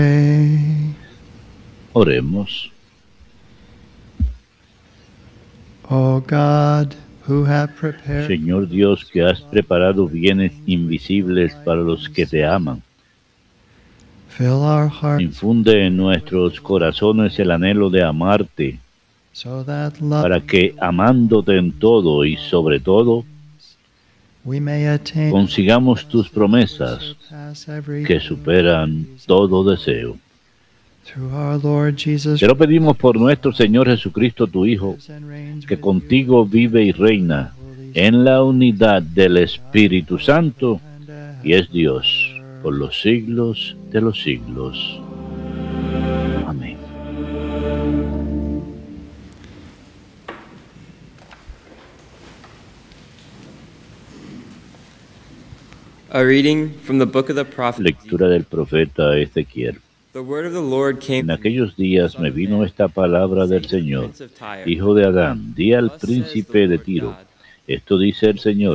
Oremos. O God, who have prepared Señor Dios, que has preparado bienes invisibles para los que te aman, fill our hearts infunde en nuestros corazones el anhelo de amarte, so that love para que, amándote en todo y sobre todo, we may attain consigamos tus promesas surpass every que superan todo deseo. through our Lord Jesus Te lo pedimos por nuestro Señor Jesucristo, tu Hijo, and reigns que with contigo vive y reina en la unidad del Espíritu Santo y es Dios por los siglos de los siglos. Amén. A reading from the book of the prophet. Lectura del profeta Ezequiel. The word of the Lord came En to me, aquellos días me vino esta palabra del Señor. Hijo de Adán, di al príncipe de Tiro, esto dice el Señor.